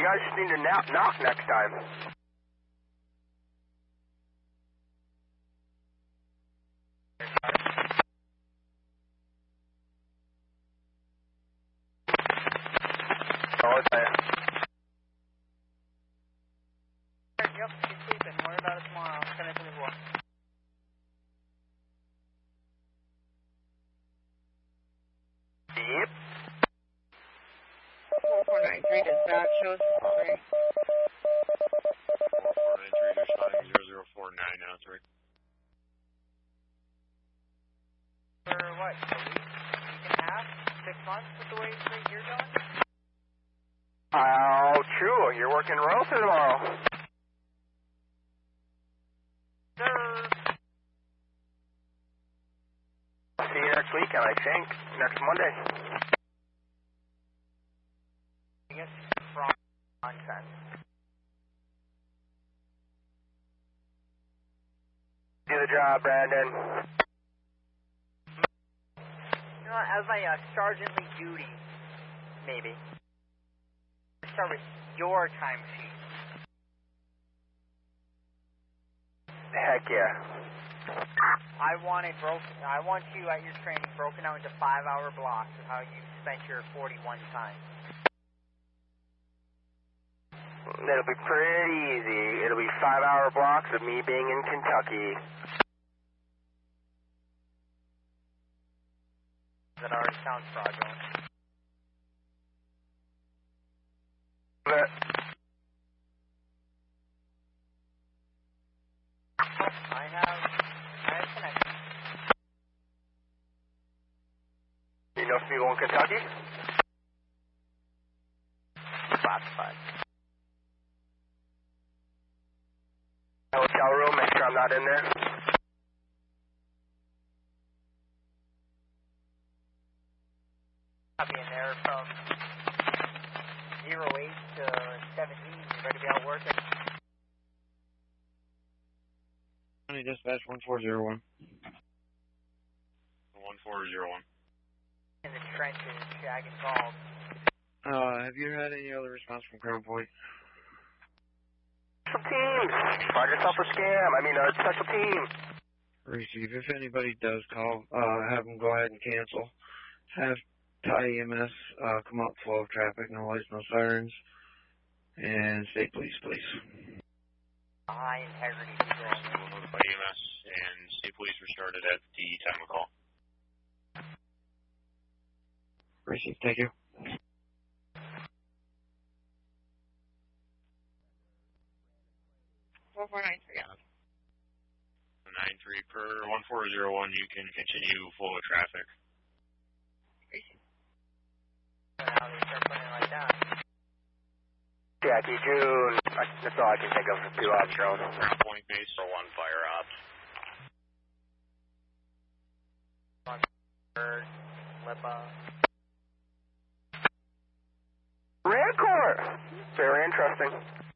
guys just need to knock next time. Oh, okay. Yep, keep sleeping. Worry about it tomorrow. I'll send it to the board. Yep. 4493 dispatch shows 3. 4493 responding 004-903. For what? A week? Week and a half? 6 months with the way you're going? Oh, true. You're working Rosa tomorrow. Sir. I'll see you next weekend, I think. Next Monday. I guess from nonsense. Do the job, Brandon. You know what? As my sergeantly duty, maybe. Start with your timesheet. Heck yeah. I want you at your training broken out into 5-hour blocks of how you spent your 41 time. It'll be pretty easy. It'll be 5-hour blocks of me being in Kentucky. That already sounds fraudulent. But I have connection. you know some people in Kentucky? Classified. Hotel room, make sure I'm not in there. I'll be in there from 08 to 17. You ready to be out working? County Dispatch 1401. 1401. In the trenches, shagging balls. Have you had any other response from Crown Point? Special teams. Find yourself a scam. I mean, a special team. Receive. If anybody does call, have them go ahead and cancel. Have Thai EMS come out, flow of traffic, no lights, no sirens, and state police, please. High integrity. We'll notify EMS and state police were started at the time of call. Receive. Thank you. 4493. 93 per 1401, you can continue flow of traffic. How they start putting it like that. Jackie June. That's all I can think of for 2 ops drone. Crown Point base for 1 fire ops. Bird, Lipa. Red Court. Very interesting.